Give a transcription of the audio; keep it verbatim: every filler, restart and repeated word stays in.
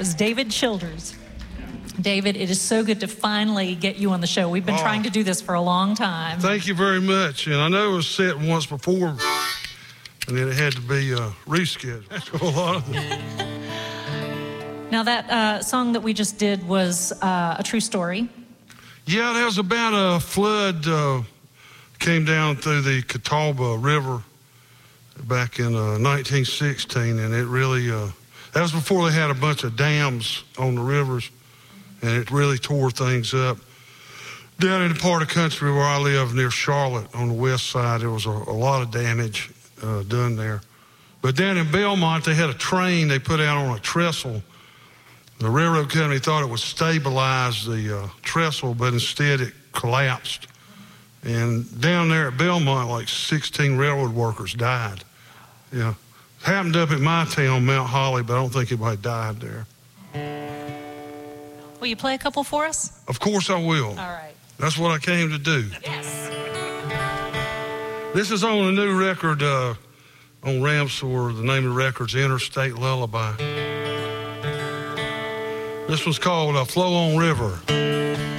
was David Childers. David, it is so good to finally get you on the show. We've been oh, trying to do this for a long time. Thank you very much. And I know it was set once before, and then it had to be uh, rescheduled. A lot of Now, that uh, song that we just did was uh, a true story. Yeah, that was about a flood uh, came down through the Catawba River back in uh, nineteen sixteen, and it really, uh, that was before they had a bunch of dams on the rivers, and it really tore things up. Down in the part of the country where I live, near Charlotte, on the west side, there was a, a lot of damage uh, done there. But down in Belmont, they had a train they put out on a trestle. The railroad company thought it would stabilize the uh, trestle, but instead it collapsed. And down there at Belmont, like sixteen railroad workers died. Yeah. It happened up at my town, Mount Holly, but I don't think anybody died there. Will you play a couple for us? Of course I will. All right. That's what I came to do. Yes. This is on a new record uh, on Ramsour. The name of the record's Interstate Lullaby. This one's called uh, Flow on River.